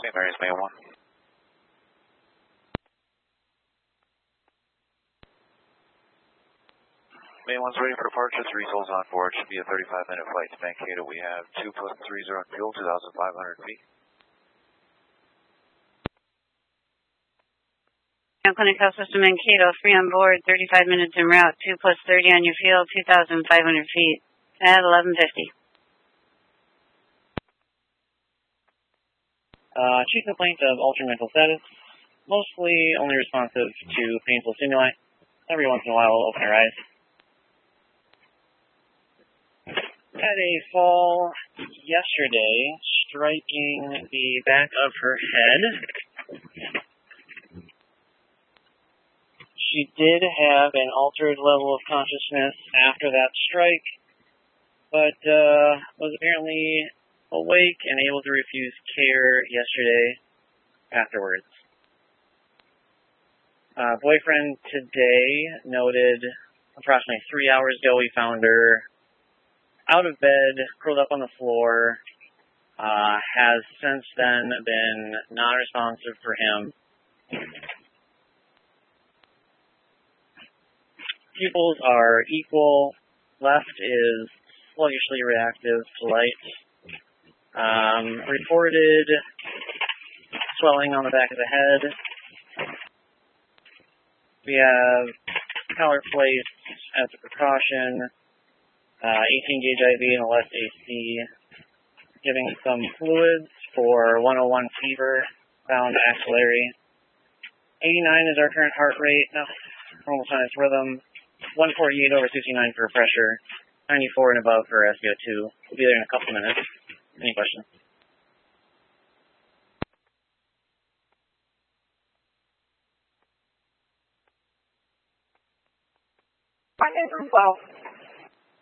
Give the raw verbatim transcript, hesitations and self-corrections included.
Saint Mary's, May one. May one's ready for departure, three souls on board. Should be a thirty-five minute flight to Mankato. We have two plus three zero fuel, two thousand five hundred feet. Clinic Health System Mankato, free on board, thirty-five minutes en route, two plus thirty on your field, two thousand five hundred feet at eleven fifty. Uh, chief complaint of altered mental status, mostly only responsive to painful stimuli. Every once in a while will open her eyes. Had a fall yesterday, striking the back of her head. She did have an altered level of consciousness after that strike, but uh, was apparently awake and able to refuse care yesterday afterwards. Uh, boyfriend today noted approximately three hours ago we found her out of bed, curled up on the floor, uh, has since then been non-responsive for him. Pupils are equal. Left is sluggishly reactive to light. Um, reported swelling on the back of the head. We have collar placed as a precaution. Uh, eighteen gauge I V and a less A C, giving some fluids for one oh one fever, found axillary. eighty-nine is our current heart rate, no, normal sinus rhythm, one forty-eight over sixty-nine for pressure, ninety-four and above for S p O two. We'll be there in a couple minutes. Any questions? My name is Ralph.